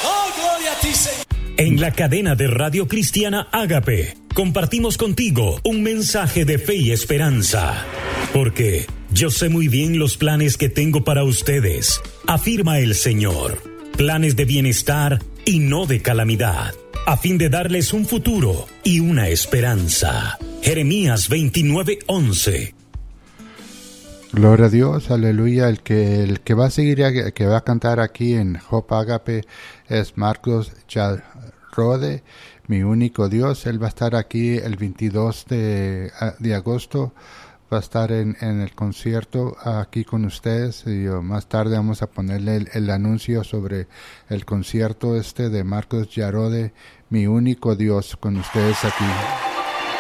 Oh, gloria a ti, Señor. En la cadena de Radio Cristiana Ágape, compartimos contigo un mensaje de fe y esperanza. Porque yo sé muy bien los planes que tengo para ustedes, afirma el Señor. Planes de bienestar y no de calamidad, a fin de darles un futuro y una esperanza. Jeremías 29:11. Gloria a Dios, aleluya. El que va a seguir, que va a cantar aquí en Hope Agape es Marcos Yarrode, mi único Dios. Él va a estar aquí el 22 de agosto. Va a estar en el concierto aquí con ustedes y más tarde vamos a ponerle el anuncio sobre el concierto de Marcos Yarrode, mi único Dios, con ustedes aquí.